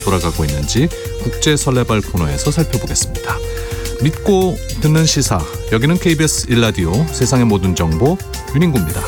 돌아가고 있는지 국제 설레발 코너에서 살펴보겠습니다. 믿고 듣는 시사, 여기는 KBS 1라디오 세상의 모든 정보 윤인구입니다.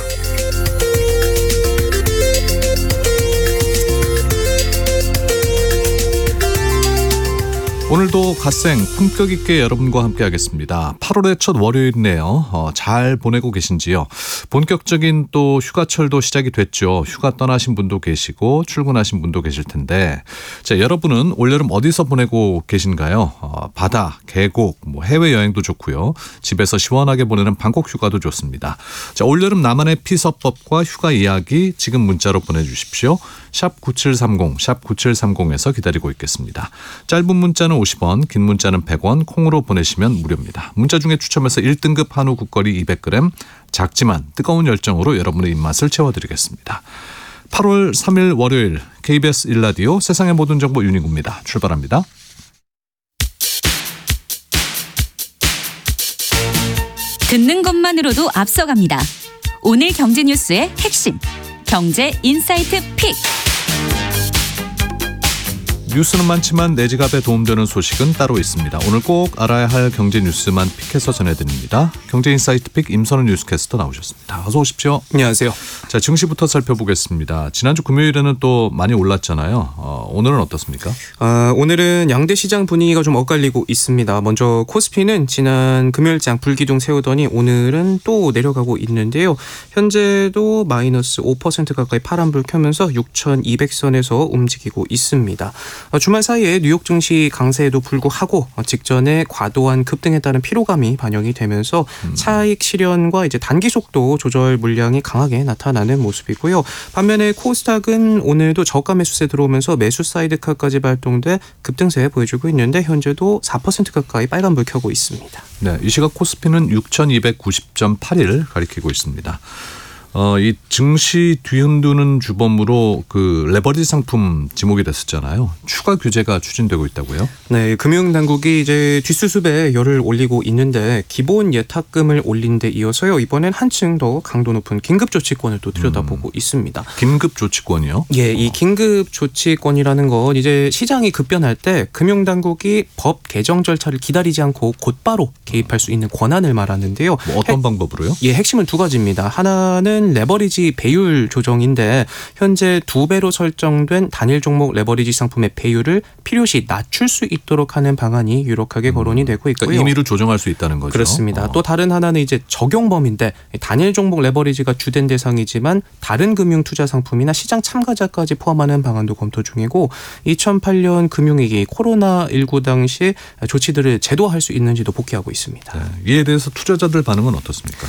오늘도 갓생 품격 있게 여러분과 함께 하겠습니다. 8월의 첫 월요일이네요. 잘 보내고 계신지요? 본격적인 또 휴가철도 시작이 됐죠. 휴가 떠나신 분도 계시고 출근하신 분도 계실 텐데, 자, 여러분은 올여름 어디서 보내고 계신가요? 바다, 계곡, 해외여행도 좋고요. 집에서 시원하게 보내는 방콕 휴가도 좋습니다. 자, 올여름 나만의 피서법과 휴가 이야기 지금 문자로 보내주십시오. 샵 9730, 샵 9730에서 기다리고 있겠습니다. 짧은 문자는 50원, 긴 문자는 100원, 콩으로 보내시면 무료입니다. 문자 중에 추첨해서 1등급 한우 국거리 200g, 작지만 뜨거운 열정으로 여러분의 입맛을 채워드리겠습니다. 8월 3일 월요일 KBS 1라디오 세상의 모든 정보 윤인구입니다. 출발합니다. 듣는 것만으로도 앞서갑니다. 오늘 경제 뉴스의 핵심, 경제 인사이트 픽. 뉴스는 많지만 내 지갑에 도움되는 소식은 따로 있습니다. 오늘 꼭 알아야 할 경제 뉴스만 픽해서 전해드립니다. 경제 인사이트 픽 임선우 뉴스캐스터 나오셨습니다. 어서 오십시오. 안녕하세요. 자, 증시부터 살펴보겠습니다. 지난주 금요일에는 또 많이 올랐잖아요. 오늘은 어떻습니까? 오늘은 양대 시장 분위기가 좀 엇갈리고 있습니다. 먼저 코스피는 지난 금요일장 불기둥 세우더니 오늘은 또 내려가고 있는데요. 현재도 마이너스 5% 가까이 파란불 켜면서 6,200선에서 움직이고 있습니다. 주말 사이에 뉴욕 증시 강세에도 불구하고 직전에 과도한 급등에 따른 피로감이 반영이 되면서 차익 실현과 이제 단기 속도 조절 물량이 강하게 나타나는 모습이고요. 반면에 코스닥은 오늘도 저가 매수세 들어오면서 매수 사이드카까지 발동돼 급등세 보여주고 있는데 현재도 4% 가까이 빨간불 켜고 있습니다. 네, 이 시각 코스피는 6,290.81 가리키고 있습니다. 이 증시 뒤흔드는 주범으로 그 레버리지 상품 지목이 됐었잖아요. 추가 규제가 추진되고 있다고요? 네, 금융당국이 이제 뒷수습에 열을 올리고 있는데 기본 예탁금을 올린 데 이어서요. 이번엔 한층 더 강도 높은 긴급조치권을 또 들여다보고 있습니다. 긴급조치권이요? 예, 이 긴급조치권이라는 건 이제 시장이 급변할 때 금융당국이 법 개정 절차를 기다리지 않고 곧바로 개입할 수 있는 권한을 말하는데요. 어떤 방법으로요? 예, 핵심은 두 가지입니다. 하나는 레버리지 배율 조정인데 현재 2배로 설정된 단일 종목 레버리지 상품의 배율을 필요시 낮출 수 있도록 하는 방안이 유력하게 거론이 되고 있고요. 그러니까 임의로 조정할 수 있다는 거죠. 그렇습니다. 또 다른 하나는 이제 적용 범위인데 단일 종목 레버리지가 주된 대상이지만 다른 금융 투자 상품이나 시장 참가자까지 포함하는 방안도 검토 중이고 2008년 금융위기 코로나19 당시 조치들을 제도화할 수 있는지도 복귀하고 있습니다. 네, 이에 대해서 투자자들 반응은 어떻습니까?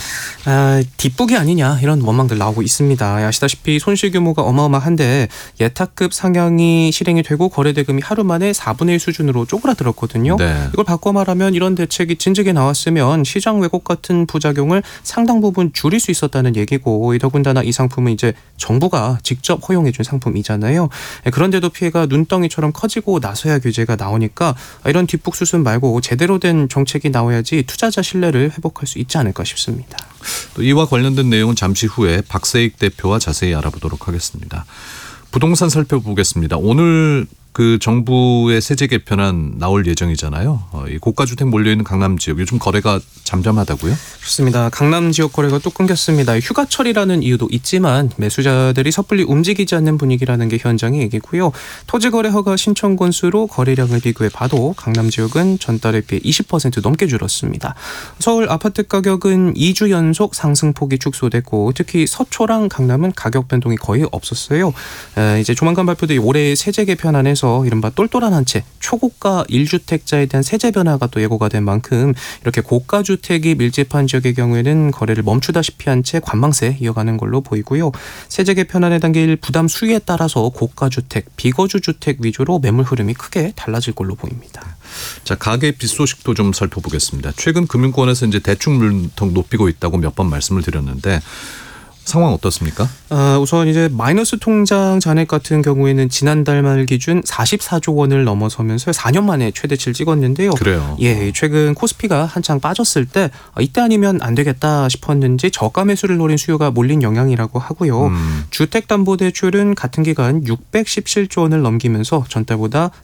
뒷북이 아니냐 이런 원망들 나오고 있습니다. 아시다시피 손실 규모가 어마어마한데 예탁급 상향이 실행이 되고 거래대금이 하루 만에 4분의 1 수준으로 쪼그라들었거든요. 네. 이걸 바꿔 말하면 이런 대책이 진즉에 나왔으면 시장 왜곡 같은 부작용을 상당 부분 줄일 수 있었다는 얘기고 더군다나 이 상품은 이제 정부가 직접 허용해 준 상품이잖아요. 그런데도 피해가 눈덩이처럼 커지고 나서야 규제가 나오니까 이런 뒷북 수순 말고 제대로 된 정책이 나와야지 투자자 신뢰를 회복할 수 있지 않을까 싶습니다. 또 이와 관련된 내용은 잠시 후에 박세익 대표와 자세히 알아보도록 하겠습니다. 부동산 살펴보겠습니다. 오늘 그 정부의 세제 개편안 나올 예정이잖아요. 이 고가주택 몰려있는 강남 지역 요즘 거래가 잠잠하다고요? 그렇습니다. 강남 지역 거래가 또 끊겼습니다. 휴가철이라는 이유도 있지만 매수자들이 섣불리 움직이지 않는 분위기라는 게 현장의 얘기고요. 토지거래 허가 신청 건수로 거래량을 비교해 봐도 강남 지역은 전달에 비해 20% 넘게 줄었습니다. 서울 아파트 가격은 2주 연속 상승폭이 축소됐고 특히 서초랑 강남은 가격 변동이 거의 없었어요. 이제 조만간 발표될 올해 세제 개편안에서 이른바 똘똘한 한 채 초고가 1주택자에 대한 세제 변화가 또 예고가 된 만큼 이렇게 고가 주택이 밀집한 지역의 경우에는 거래를 멈추다시피 한 채 관망세 이어가는 걸로 보이고요. 세제 개편안에 담길 부담 수위에 따라서 고가 주택, 비거주 주택 위주로 매물 흐름이 크게 달라질 걸로 보입니다. 자, 가계 빚 소식도 좀 살펴보겠습니다. 최근 금융권에서 이제 대출 물통 높이고 있다고 몇 번 말씀을 드렸는데 상황 어떻습니까? 우선 이제 마이너스 통장 잔액 같은 경우에는 지난달 말 기준 44조 원을 넘어서면서 4년 만에 최대치를 찍었는데요. 그래요. 예, 최근 코스피가 한창 빠졌을 때 이때 아니면 안 되겠다 싶었는지 저가 매수를 노린 수요가 몰린 영향이라고 하고요. 주택담보대출은 같은 기간 617조 원을 넘기면서 전달보다